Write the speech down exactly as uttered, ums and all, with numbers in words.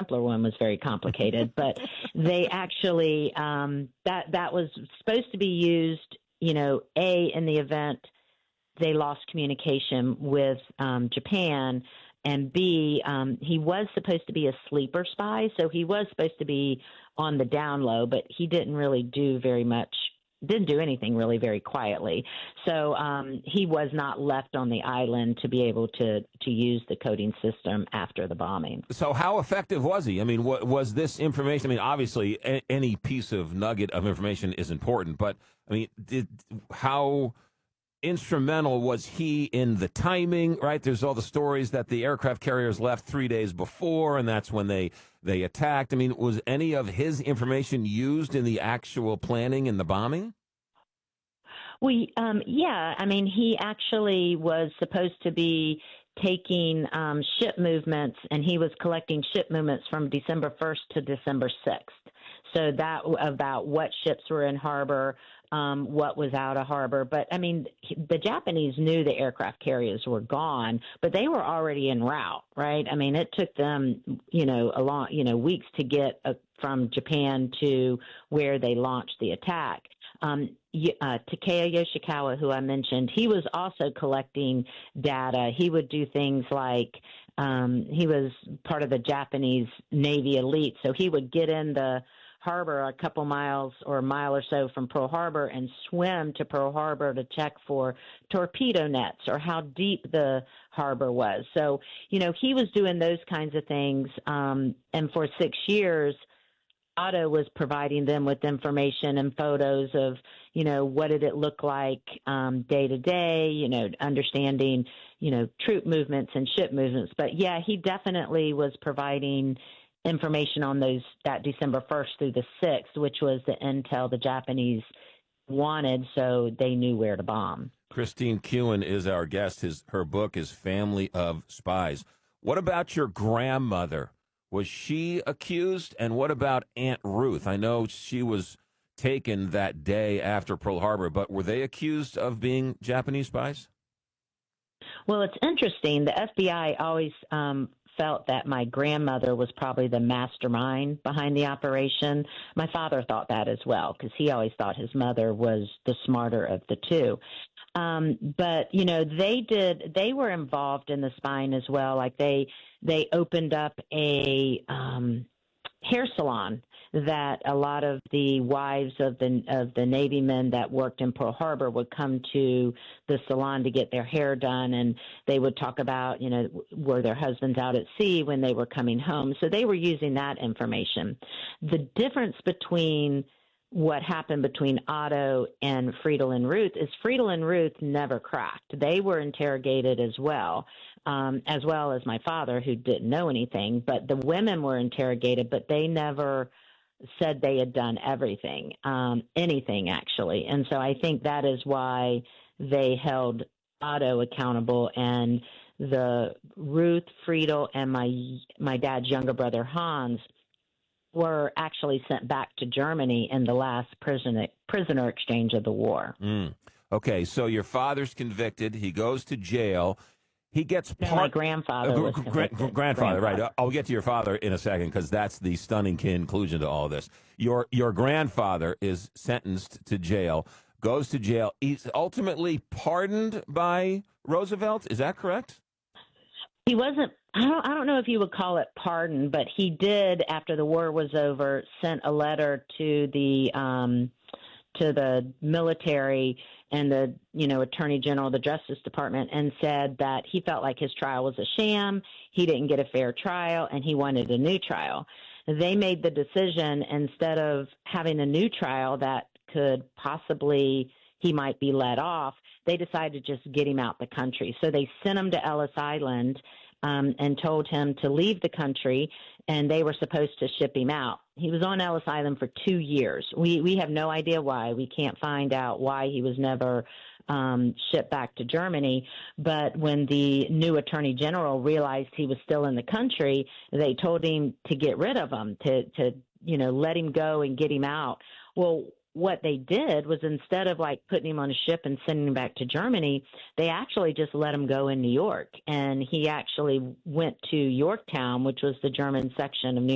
simpler one was very complicated. But they actually, um, that, that was supposed to be used, you know, A, in the event they lost communication with um, Japan, and B, um, he was supposed to be a sleeper spy, so he was supposed to be on the down low, but he didn't really do very much, didn't do anything really very quietly. So um, he was not left on the island to be able to, to use the coding system after the bombing. So how effective was he? I mean, what, was this information? I mean, obviously, a, any piece of nugget of information is important, but I mean, did how instrumental was he in the timing, right? There's all the stories that the aircraft carriers left three days before, and that's when they, they attacked. I mean, was any of his information used in the actual planning and the bombing? We, um, yeah, I mean, he actually was supposed to be taking um, ship movements, and he was collecting ship movements from December first to December sixth. So that about what ships were in harbor, um, what was out of harbor. But I mean, the Japanese knew the aircraft carriers were gone, but they were already en route, right? I mean, it took them, you know, a long, you know, weeks to get uh, from Japan to where they launched the attack. Um, uh, Takeo Yoshikawa, who I mentioned, he was also collecting data. He would do things like um, he was part of the Japanese Navy elite, so he would get in the harbor a couple miles or a mile or so from Pearl Harbor and swim to Pearl Harbor to check for torpedo nets or how deep the harbor was. So, you know, he was doing those kinds of things. Um, and for six years, Otto was providing them with information and photos of, you know, what did it look like um, day to day, you know, understanding, you know, troop movements and ship movements. But, yeah, he definitely was providing information on those that December first through the sixth, which was the intel the Japanese wanted, so they knew where to bomb. Christine Kewen is our guest. His her book is Family of Spies. What about your grandmother? Was she accused? And what about Aunt Ruth? I know she was taken that day after Pearl Harbor, but were they accused of being Japanese spies? Well, it's interesting. The F B I always um, felt that my grandmother was probably the mastermind behind the operation. My father thought that as well, because he always thought his mother was the smarter of the two. Um, but, you know, they did, they were involved in the spying as well. Like they, they opened up a um, hair salon that a lot of the wives of the of the Navy men that worked in Pearl Harbor would come to the salon to get their hair done, and they would talk about, you know, were their husbands out at sea when they were coming home. So they were using that information. The difference between what happened between Otto and Friedel and Ruth is Friedel and Ruth never cracked. They were interrogated as well, um, as well as my father, who didn't know anything. But the women were interrogated, but they never said they had done everything, um, anything actually. And so I think that is why they held Otto accountable, and the Ruth, Friedel, and my my dad's younger brother Hans were actually sent back to Germany in the last prisoner prisoner exchange of the war. Mm. Okay, so your father's convicted. He goes to jail. He gets no, part. My grandfather uh, was gra- convicted. grandfather, grandfather, right? I'll get to your father in a second because that's the stunning conclusion to all this. Your your grandfather is sentenced to jail. Goes to jail. He's ultimately pardoned by Roosevelt. Is that correct? He wasn't. I don't. I don't know if you would call it pardon, but he did, after the war was over, sent a letter to the um, to the military and the, you know, Attorney General, the Justice Department, and said that he felt like his trial was a sham. He didn't get a fair trial, and he wanted a new trial. They made the decision, instead of having a new trial that could possibly, he might be let off, they decided to just get him out the country. So they sent him to Ellis Island um, and told him to leave the country, and they were supposed to ship him out. He was on Ellis Island for two years. We we have no idea why. We can't find out why he was never um, shipped back to Germany. But when the new Attorney General realized he was still in the country, they told him to get rid of him, to to you know let him go and get him out. Well, what they did was, instead of like putting him on a ship and sending him back to Germany, they actually just let him go in New York. And he actually went to Yorktown, which was the German section of New